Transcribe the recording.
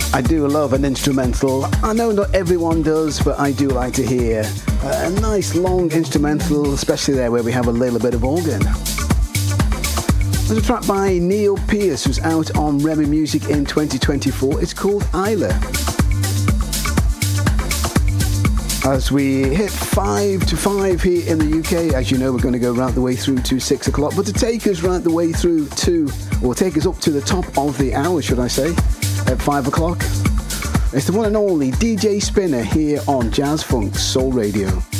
I do love an instrumental. I know not everyone does, but I do like to hear a nice long instrumental, especially there where we have a little bit of organ. There's a track by Neil Pearce who's out on Remy Music in 2024. It's called Isla. As we hit 5 to 5 here in the UK, as you know, we're going to go right the way through to 6 o'clock. But to take us right the way through to, or take us up to the top of the hour, should I say, at 5 o'clock, it's the one and only DJ Spinner here on Jazz Funk Soul Radio.